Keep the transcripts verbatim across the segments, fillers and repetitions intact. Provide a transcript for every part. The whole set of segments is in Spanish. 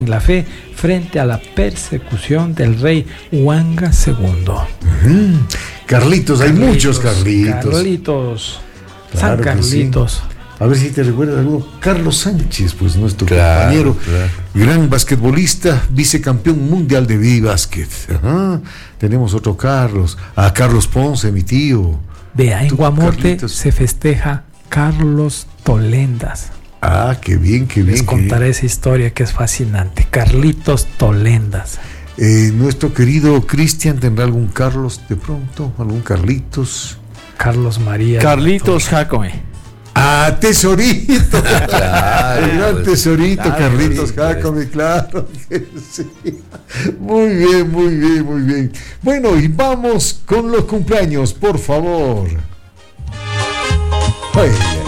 la fe frente a la persecución del rey Huanga segundo. Uh-huh. Carlitos, hay Carlitos, muchos Carlitos. Carlitos, claro San Carlitos. Sí. A ver si te recuerdas algo. Carlos Sánchez, pues nuestro claro, compañero, claro. gran basquetbolista, vicecampeón mundial de B-Basket. Ajá. Tenemos otro Carlos, a Carlos Ponce, mi tío. Vea, en Tú, Guamote Carlitos. se festeja Carlos Tolendas. Ah, qué bien, qué bien. Les contaré esa historia que es fascinante. Carlitos Tolendas. Eh, nuestro querido Cristian tendrá algún Carlos de pronto, algún Carlitos. Carlos María. Carlitos Jacome. Ah, tesorito. Claro, el gran pues, tesorito, claro, Carlitos sí, Jacome, claro que sí. Muy bien, muy bien, muy bien. Bueno, y vamos con los cumpleaños, por favor. Ay,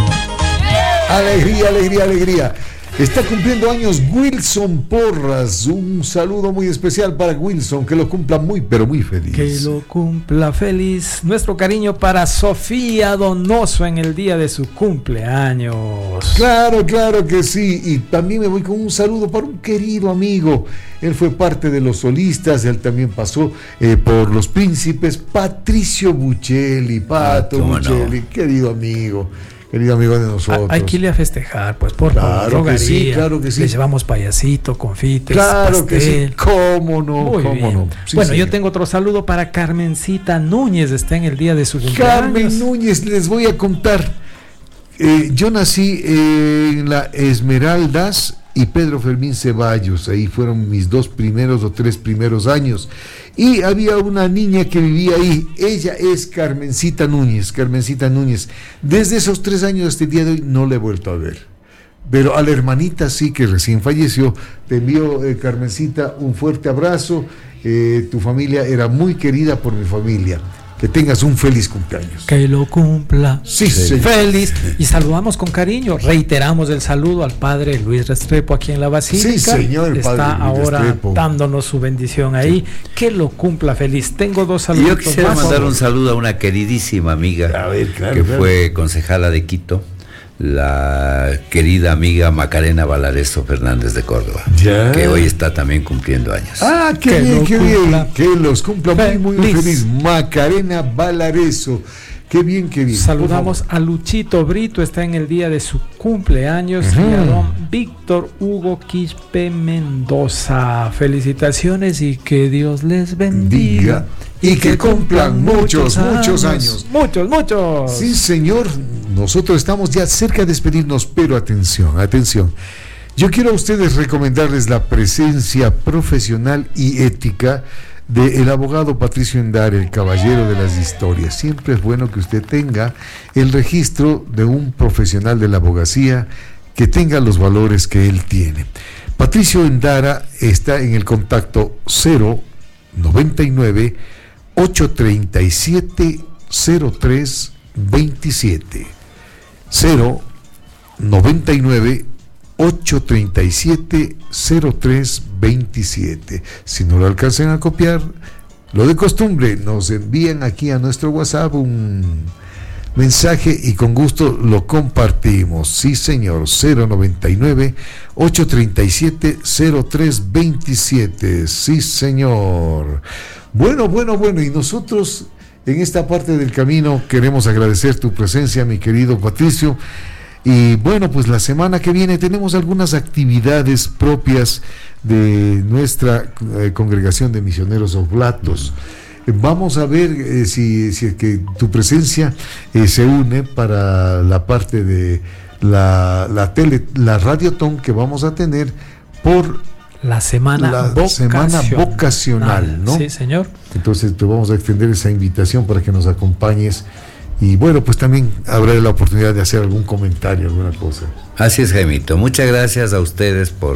alegría, alegría, alegría. Está cumpliendo años Wilson Porras. Un saludo muy especial para Wilson, que lo cumpla muy, pero muy feliz. Que lo cumpla feliz. Nuestro cariño para Sofía Donoso en el día de su cumpleaños. Claro, claro que sí. Y también me voy con un saludo para un querido amigo. Él fue parte de los solistas, él también pasó eh, por Los Príncipes. Patricio Buccelli, Pato ¿Cómo Buccelli, no? querido amigo. Querido amigo de nosotros. Hay que irle a festejar, pues, por Claro favor, que rogaría. sí, claro que sí. Le llevamos payasito, confites, Claro pastel. que sí. ¿Cómo no? Muy ¿Cómo bien. no? Sí, bueno, señor. yo tengo otro saludo para Carmencita Núñez, está en el día de su cumpleaños. Carmen Núñez, les voy a contar. Eh, yo nací eh, en la Esmeraldas y Pedro Fermín Ceballos. Ahí fueron mis dos primeros o tres primeros años. Y había una niña que vivía ahí. Ella es Carmencita Núñez. Carmencita Núñez. Desde esos tres años hasta el día de hoy no la he vuelto a ver. Pero a la hermanita sí, que recién falleció. Te envío, eh, Carmencita, un fuerte abrazo. Eh, tu familia era muy querida por mi familia. Que tengas un feliz cumpleaños. Que lo cumpla. Sí, señor. Feliz. Y saludamos con cariño. Reiteramos el saludo al padre Luis Restrepo aquí en la Basílica. Sí, señor, el Está padre Luis ahora Restrepo. dándonos su bendición ahí. Que lo cumpla feliz. Tengo dos saludos. Yo quisiera más. mandar un saludo a una queridísima amiga A ver, claro, que claro. fue concejala de Quito, la querida amiga Macarena Valareso Fernández de Córdoba, Ya. que hoy está también cumpliendo años. Ah, qué Que bien, lo qué cumpla. bien. Que los cumpla muy, muy Feliz. feliz. Macarena Valareso. Qué bien, qué bien. Saludamos a Luchito Brito, está en el día de su cumpleaños, Ujú. y a don Víctor Hugo Quispe Mendoza. Felicitaciones y que Dios les bendiga. Diga. Y que cumplan muchos, muchos años. Muchos, muchos. Sí, señor. Nosotros estamos ya cerca de despedirnos, pero atención, atención. Yo quiero a ustedes recomendarles la presencia profesional y ética del abogado Patricio Endara, el caballero de las historias. Siempre es bueno que usted tenga el registro de un profesional de la abogacía que tenga los valores que él tiene. Patricio Endara está en el contacto cero noventa y nueve, ochocientos treinta y siete, cero tres veintisiete. cero noventa y nueve, ochocientos treinta y siete, cero tres veintisiete. Si no lo alcanzan a copiar, lo de costumbre, nos envían aquí a nuestro WhatsApp un mensaje y con gusto lo compartimos. Sí, señor. Cero noventa y nueve, ochocientos treinta y siete, cero tres veintisiete. Sí, señor. Bueno, bueno, bueno. Y nosotros en esta parte del camino queremos agradecer tu presencia, mi querido Patricio. Y bueno, pues la semana que viene tenemos algunas actividades propias de nuestra eh, congregación de misioneros oblatos. Eh, vamos a ver eh, si, si es que tu presencia eh, se une para la parte de la, la tele, la radiotón que vamos a tener por La semana la vocacional. semana vocacional, ¿no? Sí, señor. Entonces te vamos a extender esa invitación para que nos acompañes. Y bueno, pues también habrá la oportunidad de hacer algún comentario, alguna cosa. Así es, Jaimito. Muchas gracias a ustedes por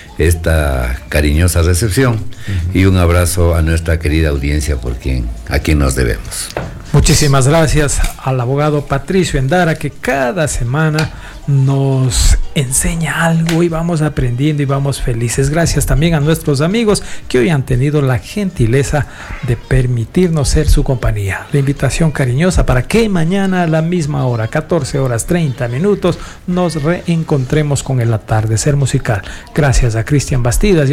esta cariñosa recepción, uh-huh. y un abrazo a nuestra querida audiencia por quien, a quien nos debemos. Muchísimas gracias al abogado Patricio Endara, que cada semana nos enseña algo y vamos aprendiendo y vamos felices. Gracias también a nuestros amigos que hoy han tenido la gentileza de permitirnos ser su compañía. La invitación cariñosa para que mañana a la misma hora, catorce horas treinta minutos, nos reencontremos con el atardecer musical. Gracias a Cristian Bastidas.